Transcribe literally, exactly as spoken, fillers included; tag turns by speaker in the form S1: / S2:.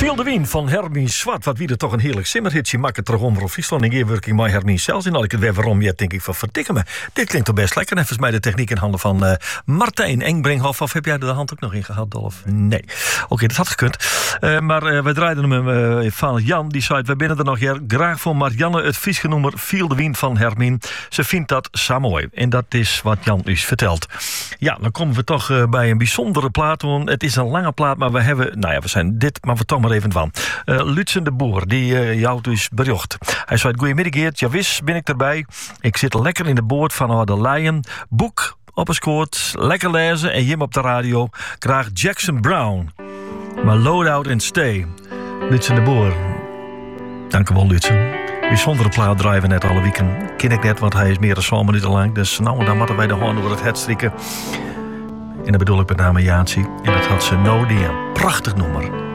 S1: Viel de Wien van Hermine Zwart. Wat wie er toch een heerlijk simmerhitje makkelijk terug om voor Friesland. En werking met Hermine zelfs in. Als ik het weer waarom je denk ik van verdikken me. Dit klinkt toch best lekker. En volgens mij de techniek in handen van uh, Martijn Engbringhoff. Of heb jij er de hand ook nog in gehad, Dolf? Nee. Oké, okay, dat had gekund. Uh, maar uh, we draaiden hem uh, van Jan. Die zei, wij binnen er nog hier. Graag voor Marianne het Friese nummer Viel de Wien van Hermine. Ze vindt dat zo mooi. En dat is wat Jan u vertelt. Ja, dan komen we toch uh, bij een bijzondere plaat. Het is een lange plaat, maar we hebben... Nou ja, we zijn dit, maar we toch maar even van. Uh, Lutsen de Boer, die uh, jou dus berjocht. Hij zei, goeiemiddag Geert, ja wis ben ik erbij. Ik zit lekker in de boord van de Lion. Boek op een scoort, lekker lezen en Jim op de radio. Graag Jackson Brown. Maar load out and stay. Lutsen de Boer. Dank u wel, Lutsen. Bijzondere plaat draaien we net alle weken. Ken ik net, want hij is meer dan zo'n minuten lang. Dus nou, dan moeten wij de hoorn door het het strikken. En dat bedoel ik met name Jaansie. En dat had ze nou die een prachtig nummer.